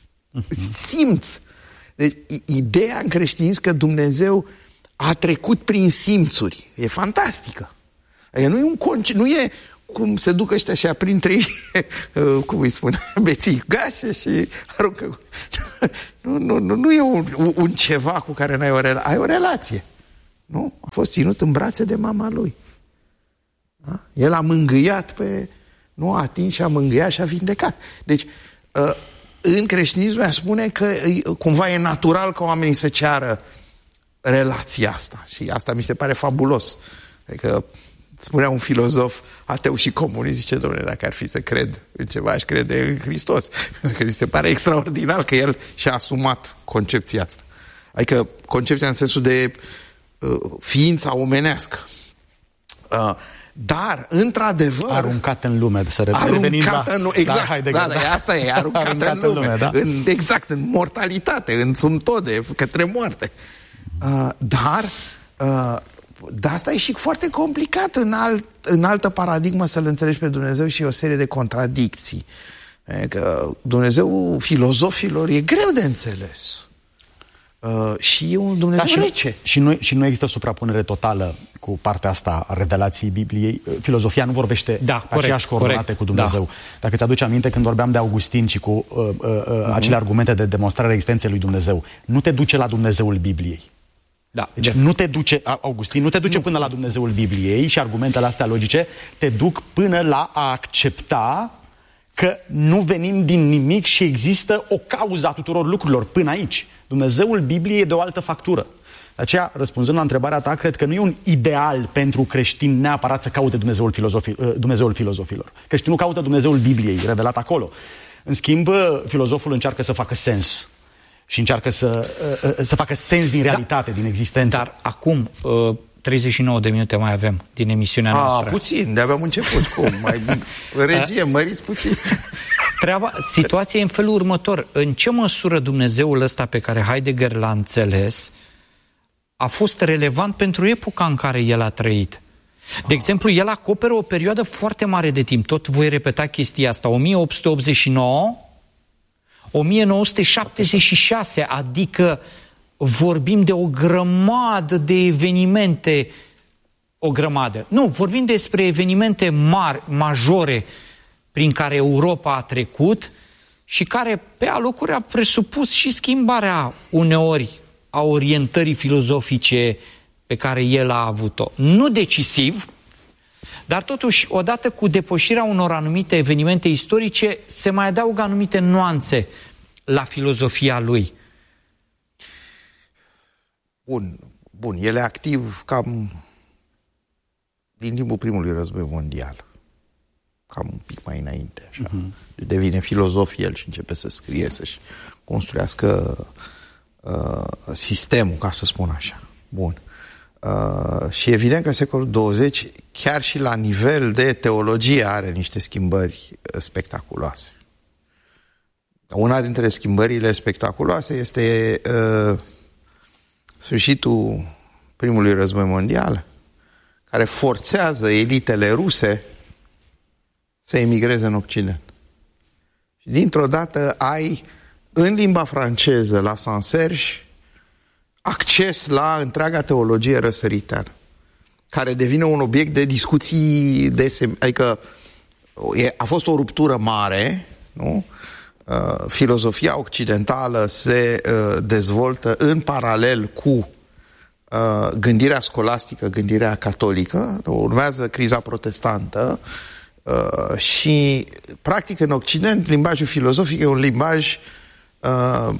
Speaker 3: simț. Deci, ideea în creștinism că Dumnezeu a trecut prin simțuri e fantastică. Adică nu e un concept, nu e cum se duc ăștia așa printre ei, cum îi spune, bețigașe și aruncă. Nu, nu, nu, nu e un, un ceva cu care n-ai o relație. Ai o relație. Nu? A fost ținut în brațe de mama lui. Da? El a mângâiat pe... Nu a atins și a mângâiat și a vindecat. Deci, în creștinism ea spune că cumva e natural ca oamenii să ceară relația asta. Și asta mi se pare fabulos. Adică spunea un filozof ateu și comunist, zice, domnule, dacă ar fi să cred în ceva, aș crede în Hristos. Pentru că mi se pare extraordinar că el și-a asumat concepția asta. Adică concepția în sensul de uh, ființa omenească. Uh, Dar, într-adevăr...
Speaker 4: Aruncat în lume, să
Speaker 3: aruncat
Speaker 4: la,
Speaker 3: în lume, exact,
Speaker 4: la
Speaker 3: da, da, asta e, aruncat, aruncat în lume, în lume da? în, exact, în mortalitate, în sumtode, către moarte. Uh, dar, uh, dar asta e și foarte complicat în, alt, în altă paradigmă să-L înțelegi pe Dumnezeu și o serie de contradicții. Că Dumnezeu filozofilor e greu de înțeles. uh, și e un Dumnezeu
Speaker 4: da,
Speaker 3: rece.
Speaker 4: Și, și, nu, și nu există suprapunere totală cu partea asta a revelației Bibliei. Filozofia nu vorbește
Speaker 2: da,
Speaker 4: pe aceeași coordonate cu Dumnezeu. Da. Dacă ți-aduci aminte când vorbeam de Augustin și cu uh, uh, uh, uh-huh. acele argumente de demonstrare a existenței lui Dumnezeu, nu te duce la Dumnezeul Bibliei.
Speaker 2: Da,
Speaker 4: deci nu te duce, Augustin, nu te duce nu. până la Dumnezeul Bibliei și argumentele astea logice te duc până la a accepta că nu venim din nimic și există o cauză a tuturor lucrurilor până aici. Dumnezeul Bibliei e de o altă factură. De aceea, răspunzând la întrebarea ta, cred că nu e un ideal pentru creștini neapărat să caute Dumnezeul, filozofi, Dumnezeul filozofilor. Creștinul caută Dumnezeul Bibliei, revelat acolo. În schimb, filozoful încearcă să facă sens. Și încearcă să, să facă sens din realitate, da, din existență.
Speaker 2: Dar acum, treizeci și nouă de minute mai avem din emisiunea noastră.
Speaker 3: A, puțin, de-abia am început. Cum? Mai regie, măriți puțin.
Speaker 2: Treaba, situația e în felul următor. În ce măsură Dumnezeul ăsta pe care Heidegger l-a înțeles a fost relevant pentru epoca în care el a trăit? De exemplu, el acoperă o perioadă foarte mare de timp. Tot voi repeta chestia asta. o mie opt sute optzeci și nouă o mie nouă sute șaptezeci și șase, adică vorbim de o grămadă de evenimente, o grămadă. Nu, vorbim despre evenimente mari, majore, prin care Europa a trecut și care pe alocuri a presupus și schimbarea uneori a orientării filozofice pe care el a avut-o. Nu decisiv, dar totuși, odată cu depășirea unor anumite evenimente istorice, se mai adaugă anumite nuanțe la filozofia lui.
Speaker 3: Bun, bun, el e activ cam din timpul primului război mondial. Cam un pic mai înainte, așa. Uh-huh. Devine filozof el și începe să scrie, să-și construiască uh, sistemul, ca să spun așa. Bun. Uh, și evident că secolul douăzeci, chiar și la nivel de teologie, are niște schimbări spectaculoase. Una dintre schimbările spectaculoase este uh, sfârșitul primului război mondial, care forțează elitele ruse să emigreze în Occident. Și dintr-o dată ai în limba franceză la Saint-Serge acces la întreaga teologie răsăriteană, care devine un obiect de discuții dese, adică a fost o ruptură mare, nu? Uh, filozofia occidentală se uh, dezvoltă în paralel cu uh, gândirea scolastică, gândirea catolică, urmează criza protestantă uh, și practic în Occident limbajul filozofic e un limbaj uh,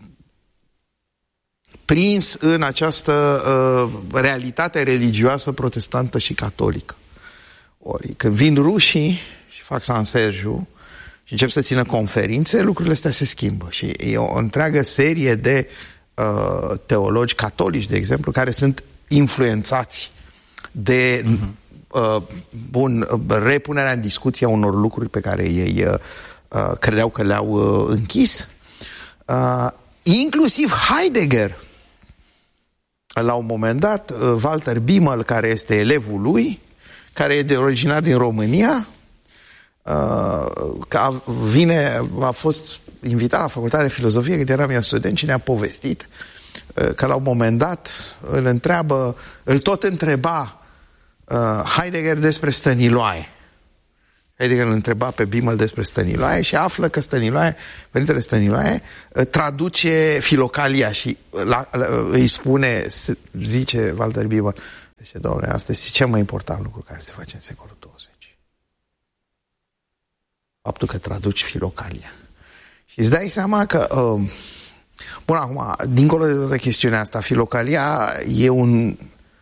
Speaker 3: prins în această uh, realitate religioasă protestantă și catolică. Ori, când vin rușii și fac Saint-Sergiu și încep să țină conferințe, lucrurile astea se schimbă. Și e o întreagă serie de uh, teologi catolici, de exemplu, care sunt influențați de uh-huh. uh, bun, repunerea în discuție a unor lucruri pe care ei uh, credeau că le-au uh, închis. Uh, inclusiv Heidegger, la un moment dat, Walter Bimmel, care este elevul lui, care e de originar din România, că vine, a fost invitat la Facultatea de Filozofie, când eram eu student, și ne-a povestit că la un moment dat îl întreabă, îl tot întreba Heidegger despre Stăniloae. Heidegger îl întreba pe Bimmel despre Stăniloae și află că Stăniloae, părintele Stăniloae, traduce Filocalia și la, la, îi spune, zice Walter Bimmel, zice, doamne, asta este cel mai important lucru care se face în secolul douăzeci. Faptul că traduci Filocalia. Și îți dai seama că, uh, bun, acum, dincolo de toată chestiunea asta, Filocalia e un,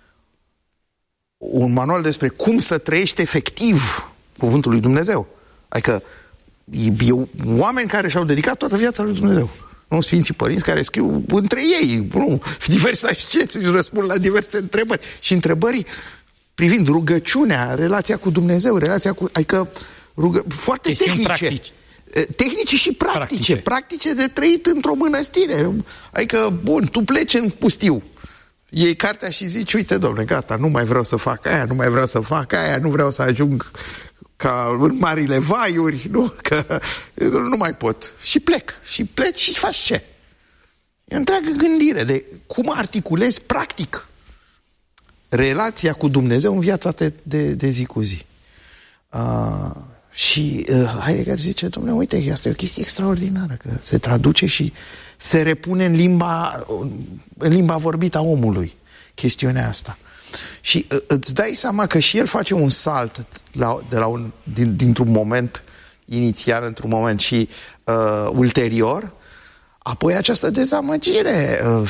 Speaker 3: un manual despre cum să trăiești efectiv cuvântul lui Dumnezeu. Adică e, e oameni care și-au dedicat toată viața lui Dumnezeu. Nu Sfinții Părinți care scriu între ei, nu, diverse asceți, își răspund la diverse întrebări. Și întrebări privind rugăciunea, relația cu Dumnezeu, relația cu... Adică rugă, foarte
Speaker 2: Chestiuni
Speaker 3: tehnice.
Speaker 2: Practici.
Speaker 3: Tehnice și practice.
Speaker 2: Practice.
Speaker 3: Practice de trăit într-o mănăstire. Adică, bun, tu pleci în pustiu. Iei cartea și zici, uite, domnule, gata, nu mai vreau să fac aia, nu mai vreau să fac aia, nu vreau să ajung ca în marile vaiuri, nu? Că nu mai pot. Și plec. Și pleci și faci ce? E o întreagă gândire de cum articulezi practic relația cu Dumnezeu în viața de, de, de zi cu zi. Uh, și uh, Heidegger zice, Dumnezeu, uite, asta e o chestie extraordinară, că se traduce și se repune în limba, în limba vorbită a omului chestiunea asta. Și uh, îți dai seama că și el face un salt la, de la un, din, dintr-un moment inițial, într-un moment și uh, ulterior, apoi această dezamăgire. Uh,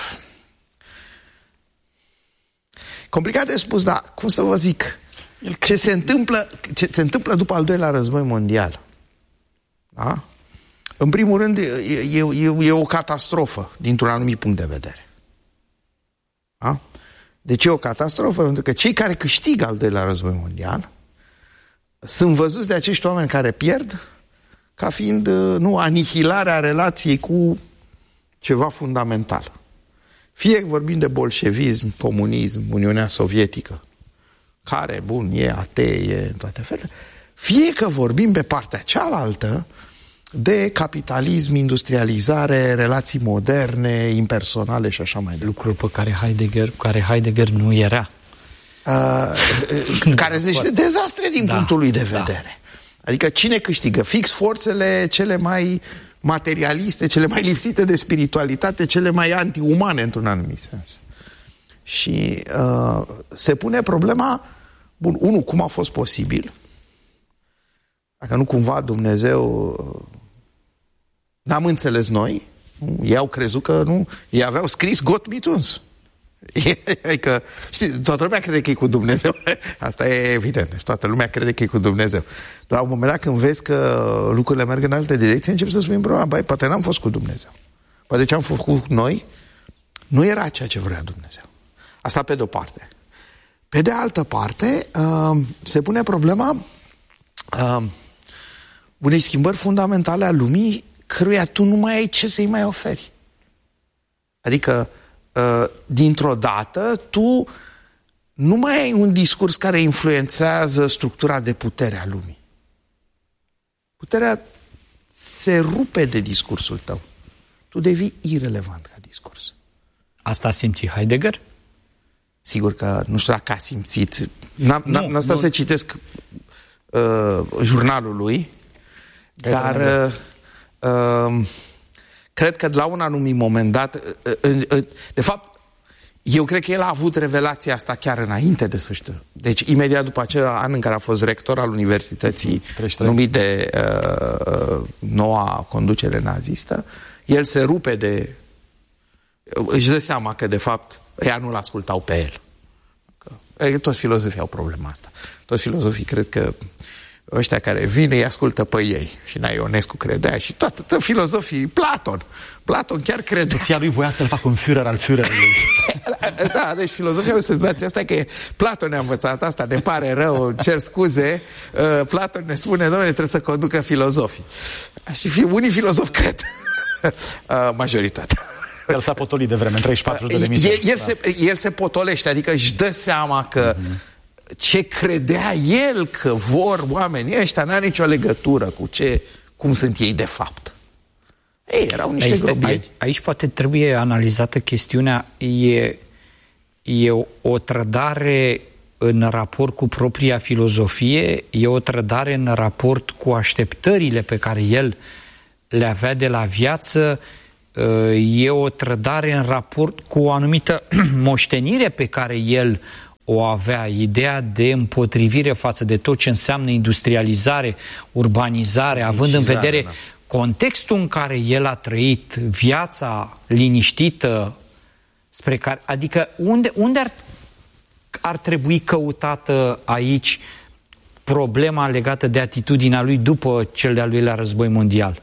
Speaker 3: complicat de spus, dar cum să vă zic, ce se întâmplă, ce se întâmplă după al doilea război mondial. Da? În primul rând, e, e, e, e o catastrofă dintr-un anumit punct de vedere. Da? De ce o catastrofă? Pentru că cei care câștigă al doilea război mondial sunt văzuți de acești oameni care pierd ca fiind, nu, anihilarea relației cu ceva fundamental. Fie vorbim de bolșevism, comunism, Uniunea Sovietică, care, bun, e atee, e în toate felurile, fie că vorbim pe partea cealaltă de capitalism, industrializare, relații moderne, impersonale și așa mai departe.
Speaker 2: Lucruri pe care Heidegger, care Heidegger nu era.
Speaker 3: Uh, care sunt niște dezastre din da, punctul lui de vedere. Da. Adică cine câștigă? Fix forțele cele mai materialiste, cele mai lipsite de spiritualitate, cele mai antiumane într-un anumit sens. Și uh, se pune problema, bun, unu, cum a fost posibil? Dacă nu cumva Dumnezeu n-am înțeles noi, ei au crezut că nu, ei aveau scris Gott mit uns. Adică, știi, toată lumea crede că e cu Dumnezeu. Asta e evident. Deci toată lumea crede că e cu Dumnezeu. La un moment dat, când vezi că lucrurile merg în alte direcții, începi să spui problema, băi, poate n-am fost cu Dumnezeu. Poate ce am făcut noi nu era ceea ce vrea Dumnezeu. Asta pe de-o parte. Pe de altă parte, uh, se pune problema uh, unei schimbări fundamentale a lumii, căruia tu nu mai ai ce să-i mai oferi. Adică, uh, dintr-o dată, tu nu mai ai un discurs care influențează structura de putere a lumii. Puterea se rupe de discursul tău. Tu devii irelevant ca discurs.
Speaker 2: Asta simți Heidegger?
Speaker 3: Sigur că nu știu dacă a simțit. N-am, nu, n-am stat nu. să citesc uh, jurnalul lui, Că dar uh, uh, cred că la un anumit moment dat, uh, uh, uh, de fapt, eu cred că el a avut revelația asta chiar înainte de sfârșitul. Deci, imediat după acel an în care a fost rector al Universității, treizeci și trei, numit de uh, noua conducere nazistă, el se rupe de... Își dă seama că, de fapt, ea nu-l ascultau pe el. Că, toți filozofii au problema asta. Toți filozofii cred că ăștia care vin îi ascultă pe ei. Și na, Ionescu credea și toată, toată filozofii, Platon. Platon chiar credea.
Speaker 4: Soția lui voia să-l facă un Führer al Führerului.
Speaker 3: Da, deci filozofia au senzația asta că Platon ne-a învățat asta, ne pare rău, cer scuze. Uh, Platon ne spune, domnule, trebuie să conducă filozofii. Și fi, unii filozofi cred. uh, majoritatea.
Speaker 4: El s-a potolit de vreme, în treizeci și patru de mii.
Speaker 3: El, el, se, el se potolește, adică își dă seama că uh-huh. ce credea el că vor oamenii ăștia n-are nicio legătură cu ce, cum sunt ei de fapt. Ei, erau niște
Speaker 2: aici,
Speaker 3: grobieri.
Speaker 2: aici, aici poate trebuie analizată chestiunea, e, e o, o trădare în raport cu propria filozofie, e o trădare în raport cu așteptările pe care el le avea de la viață, e o trădare în raport cu o anumită moștenire pe care el o avea, ideea de împotrivire față de tot ce înseamnă industrializare, urbanizare, având în vedere da. contextul în care el a trăit, viața liniștită, spre care, adică unde, unde ar, ar trebui căutată aici problema legată de atitudinea lui după cel de-al doilea război mondial?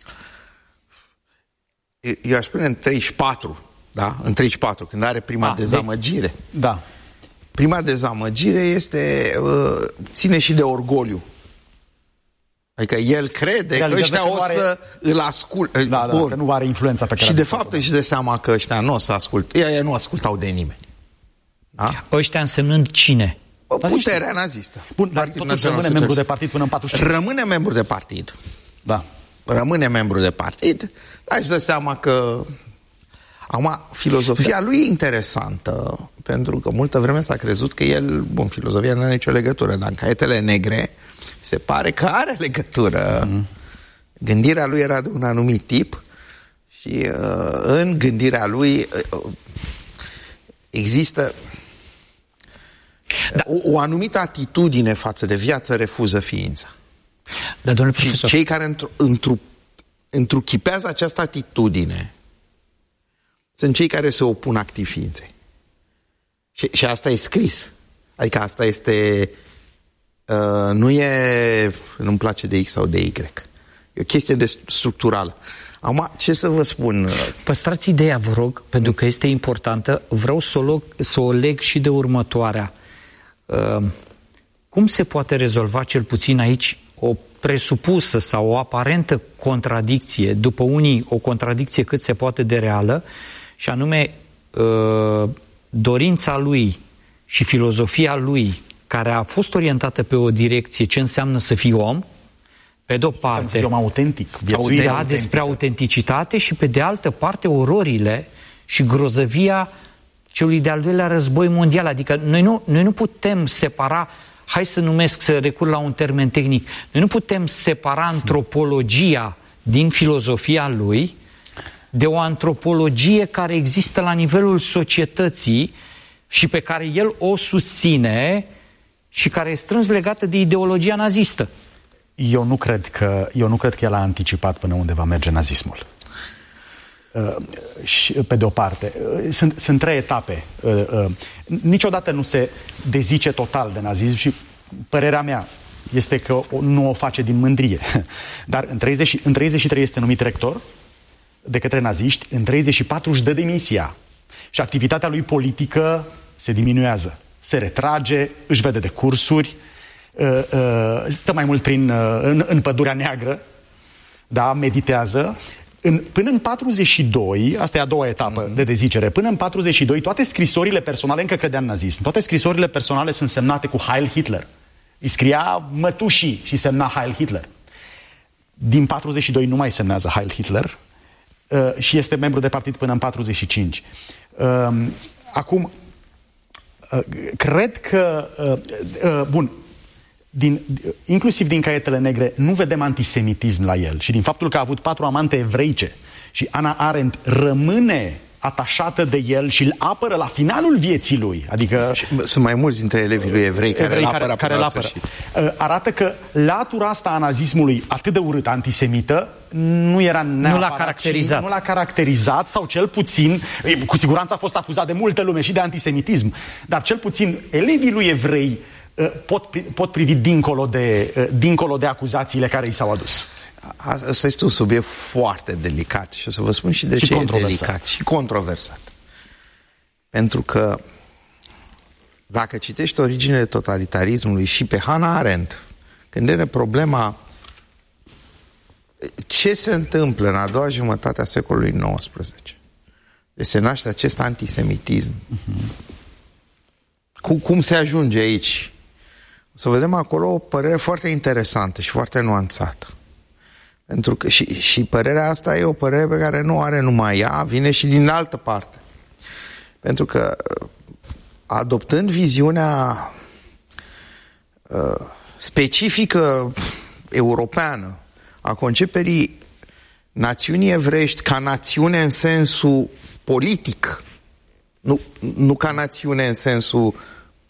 Speaker 3: Eu aș spune în treizeci și patru, da? În treizeci și patru, când are prima ah, dezamăgire.
Speaker 4: De... Da.
Speaker 3: Prima dezamăgire este, uh, ține și de orgoliu. Adică el crede că ăștia o să îl asculte.
Speaker 4: Da, da, că nu are influența pe care...
Speaker 3: Și de fapt își dă seama că ăștia nu o să asculte. Ei nu ascultau de nimeni. Da?
Speaker 2: Ăștia însemnând cine?
Speaker 3: Puterea nazistă.
Speaker 4: Bun, dar totuși rămâne membru de partid până în patruzeci și cinci.
Speaker 3: Rămâne membru de partid.
Speaker 4: Da.
Speaker 3: Rămâne membru de partid, dar își dă seama că Acum, filozofia lui e interesantă, pentru că multă vreme s-a crezut că el, bun, filozofia nu are nicio legătură, dar în Caietele Negre se pare că are legătură. Mm. Gândirea lui era de un anumit tip și uh, în gândirea lui uh, există da. o, o anumită atitudine față de viață refuză ființa.
Speaker 2: Da, domnule
Speaker 3: și
Speaker 2: profesor,
Speaker 3: cei care întru, întru, întruchipează această atitudine sunt cei care se opun activ ființei. Și, și asta e scris. Adică asta este... Uh, nu e... Nu-mi place de X sau de Y. E o chestie de structurală. Acum, ce să vă spun?
Speaker 2: Păstrați ideea, vă rog, pentru că este importantă. Vreau să o, leg, să o leg și de următoarea. Uh, cum se poate rezolva, cel puțin aici, o presupusă sau o aparentă contradicție, după unii o contradicție cât se poate de reală, și anume uh, dorința lui și filozofia lui, care a fost orientată pe o direcție, ce înseamnă să fii om, pe de-o parte,
Speaker 4: să fii om autentic,
Speaker 2: da, autentic, despre autenticitate, și pe de altă parte ororile și grozăvia celui de-al doilea război mondial. Adică noi nu, noi nu putem separa, hai să numesc, să recurg la un termen tehnic, noi nu putem separa antropologia din filozofia lui de o antropologie care există la nivelul societății și pe care el o susține și care e strâns legată de ideologia nazistă.
Speaker 4: Eu nu cred că, eu nu cred că el a anticipat până unde va merge nazismul. Uh, și, pe de o parte, uh, sunt, sunt trei etape. Uh, uh, niciodată nu se dezice total de nazism și părerea mea este că nu o face din mândrie. Dar în, treizeci, în treizeci și trei este numit rector de către naziști, în treizeci și patru își dă demisia și activitatea lui politică se diminuează. Se retrage, își vede de cursuri, uh, uh, stă mai mult prin, uh, în, în Pădurea Neagră, da, meditează. În, până în patruzeci și doi, asta e a doua etapă mm-hmm. de dezicere, până în patruzeci și doi toate scrisorile personale, încă credea în nazism, toate scrisorile personale sunt semnate cu Heil Hitler. Îi scria mătușii și semna Heil Hitler. Din patruzeci și doi nu mai semnează Heil Hitler uh, și este membru de partid până în patruzeci și cinci. Uh, acum, uh, cred că... Uh, uh, bun, din, inclusiv din Caietele Negre, nu vedem antisemitism la el. Și din faptul că a avut patru amante evreice și Hannah Arendt rămâne atașată de el și îl apără la finalul vieții lui. Adică... Și sunt
Speaker 3: mai mulți dintre elevii lui evrei care
Speaker 4: evrei
Speaker 3: îl apără.
Speaker 4: Care, care îl apără. Arată că latura asta a nazismului atât de urât, antisemită, nu era neapărat...
Speaker 2: Nu l-a caracterizat.
Speaker 4: Nu l-a caracterizat, sau cel puțin, cu siguranță a fost acuzat de multă lume și de antisemitism, dar cel puțin elevii lui evrei pot, pot privi dincolo de, dincolo de acuzațiile care i s-au adus.
Speaker 3: Asta este un subiect foarte delicat și o să vă spun și de
Speaker 4: și
Speaker 3: ce e
Speaker 4: controversat.
Speaker 3: delicat și controversat. Pentru că dacă citești originele totalitarismului și pe Hannah Arendt, când era problema ce se întâmplă în a doua jumătate a secolului nouăsprezece, de se naște acest antisemitism, uh-huh. Cu, cum se ajunge aici, o să vedem acolo o părere foarte interesantă și foarte nuanțată. Pentru că și, și părerea asta e o părere pe care nu are numai ea, vine și din altă parte. Pentru că adoptând viziunea uh, specifică europeană a conceperii națiunii evreiești ca națiune în sensul politic, nu, nu ca națiune în sensul